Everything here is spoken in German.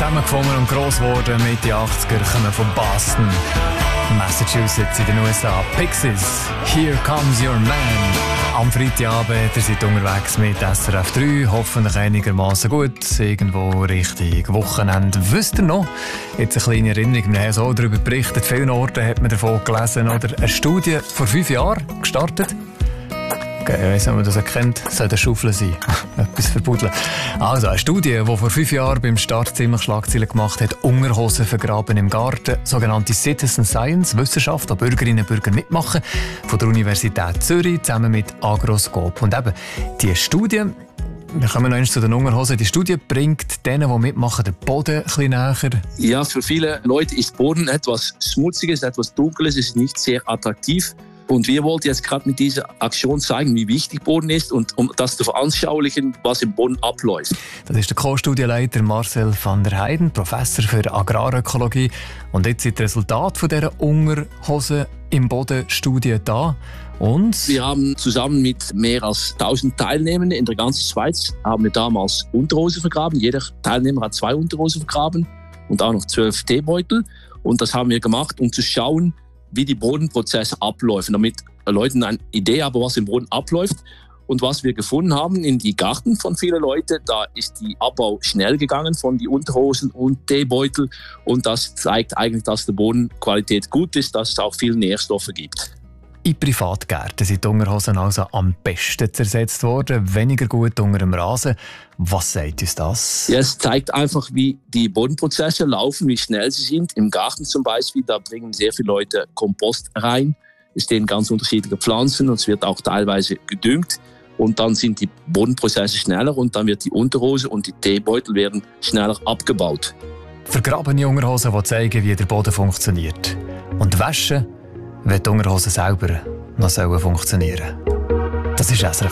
Zusammengefunden und gross geworden mit den 80er, kommen von Boston, Massachusetts in den USA. Pixies, Here Comes Your Man. Am Freitagabend, ihr seid unterwegs mit SRF 3, hoffentlich einigermaßen gut, irgendwo Richtung Wochenende. Wisst ihr noch? Jetzt eine kleine Erinnerung, wir haben so darüber berichtet, vielen Orten hat man davon gelesen, oder? Eine Studie vor 5 Jahren gestartet. Okay, ich weiss nicht, ob man das erkennt. Das soll eine Schaufel sein. Etwas verbuddeln. Also, eine Studie, die vor 5 Jahren beim Start ziemlich Schlagzeilen gemacht hat, Unterhosen vergraben im Garten, sogenannte Citizen Science, Wissenschaft, wo Bürgerinnen und Bürger mitmachen, von der Universität Zürich zusammen mit Agroscope. Und eben, diese Studie, wir kommen noch einmal zu den Unterhosen, die Studie bringt denen, die mitmachen, den Boden ein bisschen näher. Ja, für viele Leute ist Boden etwas Schmutziges, etwas Dunkles, ist nicht sehr attraktiv. Und wir wollten jetzt gerade mit dieser Aktion zeigen, wie wichtig Boden ist und um das zu veranschaulichen, was im Boden abläuft. Das ist der Co-Studienleiter Marcel van der Heijden, Professor für Agrarökologie. Und jetzt sind die Resultate von dieser Unterhosen im Boden-Studie da. Und wir haben zusammen mit mehr als 1000 Teilnehmenden in der ganzen Schweiz haben wir damals Unterhosen vergraben. Jeder Teilnehmer hat 2 Unterhosen vergraben und auch noch 12 Teebeutel. Und das haben wir gemacht, um zu schauen, wie die Bodenprozesse abläufen, damit Leute eine Idee haben, was im Boden abläuft. Und was wir gefunden haben in die Garten von vielen Leuten, da ist der Abbau schnell gegangen von den Unterhosen und Teebeutel. Und das zeigt eigentlich, dass die Bodenqualität gut ist, dass es auch viele Nährstoffe gibt. In Privatgärten sind die Unterhosen also am besten zersetzt worden, weniger gut unter dem Rasen. Was sagt uns das? Ja, es zeigt einfach, wie die Bodenprozesse laufen, wie schnell sie sind. Im Garten zum Beispiel, da bringen sehr viele Leute Kompost rein. Es stehen ganz unterschiedliche Pflanzen und es wird auch teilweise gedüngt. Und dann sind die Bodenprozesse schneller und dann wird die Unterhose und die Teebeutel werden schneller abgebaut. Vergrabene Unterhosen, die zeigen, wie der Boden funktioniert. Und waschen, wenn die Unterhosen selber noch funktionieren sollen. Das ist SRF.